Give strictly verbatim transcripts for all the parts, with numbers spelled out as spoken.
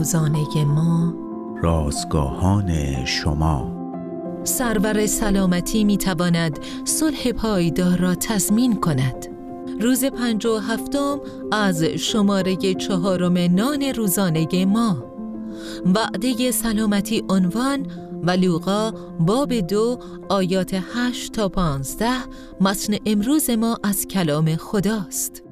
روزانه ما، رازگاهان شما. سرور سلامتی می تواند صلح پایدار را تضمین کند. روز پنج و هفتم از شماره چهارم نان روزانه ما. وعده سلامتی عنوان و لوقا باب دو آیات هشت تا پانزده. متن امروز ما از کلام خداست.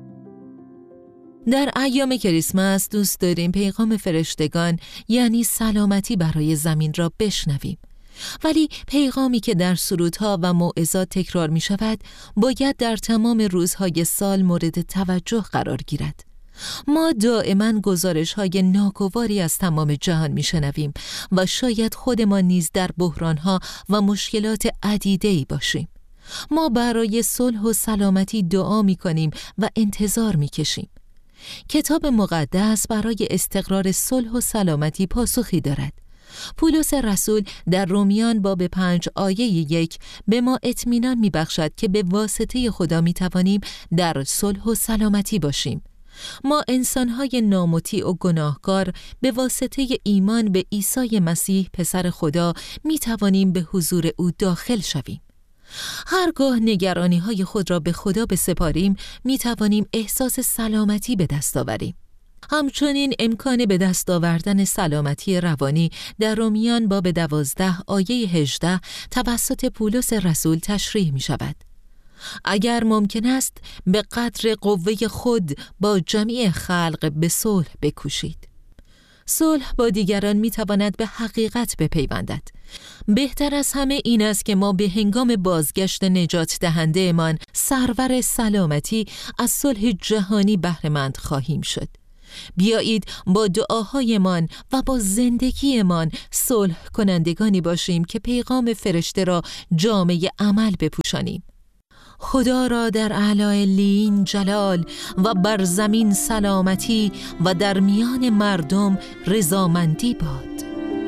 در ایام کریسمس دوست داریم پیغام فرشتگان یعنی سلامتی برای زمین را بشنویم. ولی پیغامی که در سرودها و موعظات تکرار می شود باید در تمام روزهای سال مورد توجه قرار گیرد. ما دائما گزارش های ناگواری از تمام جهان می شنویم و شاید خودمان نیز در بحرانها و مشکلات عدیده‌ای باشیم. ما برای صلح و سلامتی دعا می کنیم و انتظار می کشیم. کتاب مقدس برای استقرار صلح و سلامتی پاسخی دارد. پولس رسول در رومیان باب پنج آیه یک به ما اطمینان می بخشد که به واسطه خدا می توانیم در صلح و سلامتی باشیم. ما انسانهای نامطیع و گناهکار به واسطه ایمان به عیسی مسیح پسر خدا می توانیم به حضور او داخل شویم. هرگاه نگرانی های خود را به خدا بسپاریم می توانیم احساس سلامتی به دست آوریم. همچنین امکان به دست آوردن سلامتی روانی در رومیان باب دوازده آیه هجده توسط پولس رسول تشریح می شود. اگر ممکن است به قدر قوه خود با جمیع خلق به صلح بکوشید. صلح با دیگران می تواند به حقیقت بپیوندد. بهتر از همه این است که ما به هنگام بازگشت نجات دهنده من سرور سلامتی از صلح جهانی بهره مند خواهیم شد. بیایید با دعاهایمان و با زندگیمان صلح کنندگانی باشیم که پیغام فرشته را جامه عمل بپوشانیم. خدا را در اعلی لیین جلال و بر زمین سلامتی و در میان مردم رضامندی باد.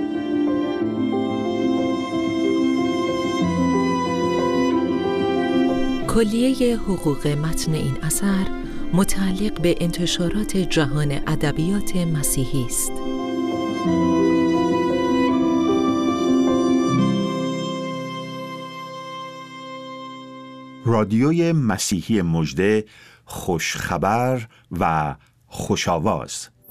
کلیه حقوق متن این اثر متعلق به انتشارات جهان ادبیات مسیحی است. رادیوی مسیحی مژده، خوشخبر و خوش‌آواز.